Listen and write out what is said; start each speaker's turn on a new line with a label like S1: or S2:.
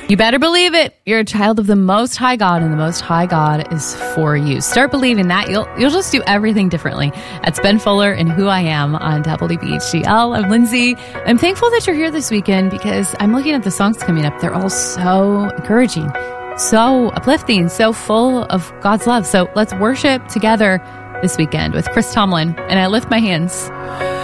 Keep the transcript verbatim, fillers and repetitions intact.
S1: You better believe it. You're a child of the Most High God, and the Most High God is for you. Start believing that. You'll you'll just do everything differently. That's Ben Fuller and Who I Am on W B H G L. I'm Lindsay. I'm thankful that you're here this weekend because I'm looking at the songs coming up. They're all so encouraging, so uplifting, so full of God's love. So let's worship together this weekend with Chris Tomlin. And I lift my hands.